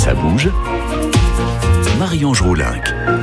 Ça bouge. Marie-Ange Roulinck.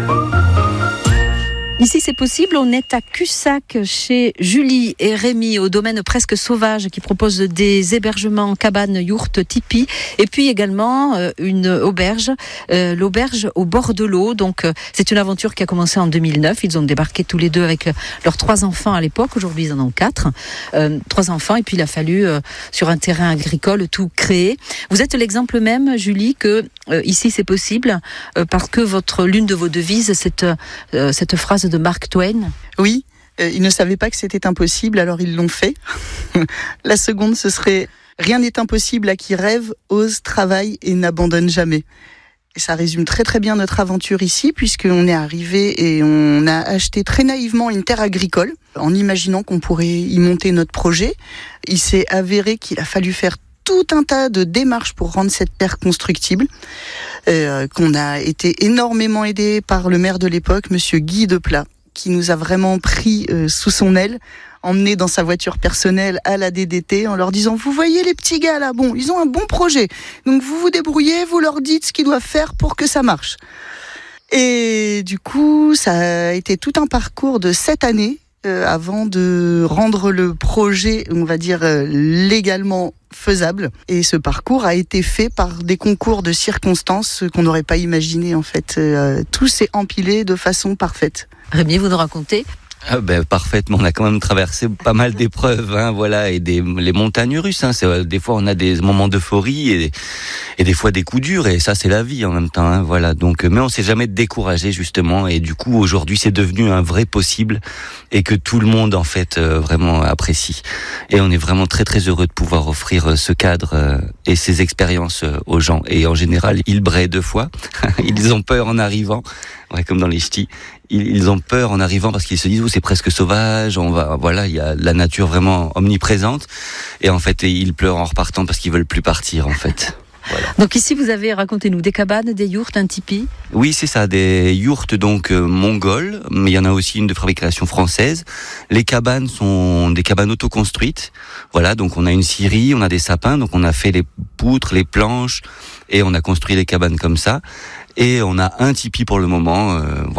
Ici c'est possible, on est à Cussac chez Julie et Rémi au domaine presque sauvage qui propose des hébergements, cabanes, yourtes, tipis et puis également une auberge, l'auberge au bord de l'eau. Donc c'est une aventure qui a commencé en 2009, ils ont débarqué tous les deux avec leurs 3 enfants à l'époque, aujourd'hui ils en ont 4, 3 enfants et puis il a fallu sur un terrain agricole tout créer. Vous êtes l'exemple même Julie que ici c'est possible parce que l'une de vos devises cette phrase de Mark Twain. Oui, ils ne savaient pas que c'était impossible, alors ils l'ont fait. La seconde, ce serait « Rien n'est impossible à qui rêve, ose, travaille et n'abandonne jamais ». Et ça résume très très bien notre aventure ici, puisqu'on est arrivé et on a acheté très naïvement une terre agricole, en imaginant qu'on pourrait y monter notre projet. Il s'est avéré qu'il a fallu faire tout un tas de démarches pour rendre cette terre constructible, qu'on a été énormément aidé par le maire de l'époque, monsieur Guy Deplat, qui nous a vraiment pris sous son aile, emmené dans sa voiture personnelle à la DDT en leur disant « Vous voyez les petits gars là, bon, ils ont un bon projet, donc vous vous débrouillez, vous leur dites ce qu'ils doivent faire pour que ça marche. » Et du coup, ça a été tout un parcours de 7 années avant de rendre le projet, on va dire, légalement faisable. Et ce parcours a été fait par des concours de circonstances qu'on n'aurait pas imaginé en fait. Tout s'est empilé de façon parfaite. Rémi, vous nous racontez ? Parfaitement, on a quand même traversé pas mal d'épreuves, voilà, et les montagnes russes. Des fois, on a des moments d'euphorie et des fois des coups durs, et ça, c'est la vie en même temps, voilà. Donc, mais on s'est jamais découragé justement, et du coup, aujourd'hui, c'est devenu un vrai possible et que tout le monde en fait vraiment apprécie. Et on est vraiment très très heureux de pouvoir offrir ce cadre et ces expériences aux gens. Et en général, ils braient 2 fois, ils ont peur en arrivant. Ouais, comme dans les ch'tis, ils ont peur en arrivant parce qu'ils se disent c'est presque sauvage, il y a la nature vraiment omniprésente et en fait ils pleurent en repartant parce qu'ils veulent plus partir en fait. Voilà. Donc ici vous avez, racontez-nous, des cabanes, des yourtes, un tipi. Oui, c'est ça, des yourtes donc mongoles, mais il y en a aussi une de fabrication française. Les cabanes sont des cabanes autoconstruites. Voilà, donc on a une scierie, on a des sapins, donc on a fait les poutres, les planches et on a construit des cabanes comme ça. Et on a un tipi pour le moment,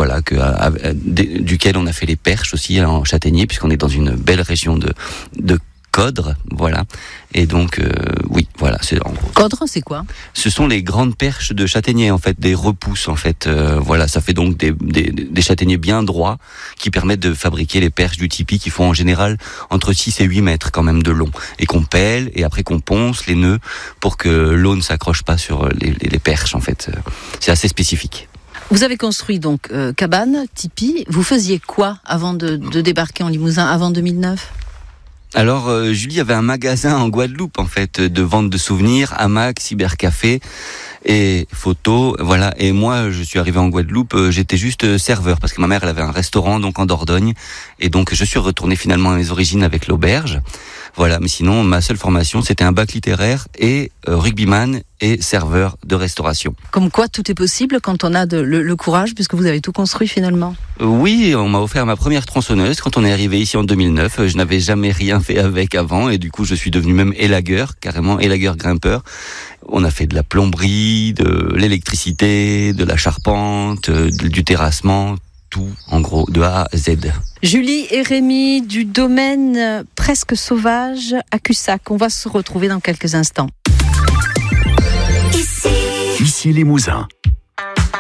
duquel on a fait les perches aussi en châtaignier, puisqu'on est dans une belle région de Codre, voilà. Et donc, oui, voilà, c'est en gros. Codre, c'est quoi ? Ce sont les grandes perches de châtaignier, en fait, des repousses, en fait. Voilà, ça fait donc des châtaigniers bien droits qui permettent de fabriquer les perches du tipi qui font en général entre 6 et 8 mètres quand même de long. Et qu'on pèle et après qu'on ponce les nœuds pour que l'eau ne s'accroche pas sur les perches, en fait. C'est assez spécifique. Vous avez construit donc cabane, tipi. Vous faisiez quoi avant de débarquer en Limousin, avant 2009 ? Alors, Julie avait un magasin en Guadeloupe, en fait, de vente de souvenirs, hamac, cybercafé et photos, voilà. Et moi, je suis arrivé en Guadeloupe, j'étais juste serveur, parce que ma mère, elle avait un restaurant, donc en Dordogne. Et donc, je suis retourné finalement à mes origines avec l'auberge. Voilà, mais sinon, ma seule formation, c'était un bac littéraire et rugbyman et serveur de restauration. Comme quoi, tout est possible quand on a le courage, puisque vous avez tout construit finalement. Oui, on m'a offert ma première tronçonneuse quand on est arrivé ici en 2009. Je n'avais jamais rien fait avec avant et du coup, je suis devenu même élagueur, carrément élagueur grimpeur. On a fait de la plomberie, de l'électricité, de la charpente, du terrassement, tout en gros, de A à Z. Julie et Rémi du domaine presque sauvage à Cussac. On va se retrouver dans quelques instants. Ici Limousin.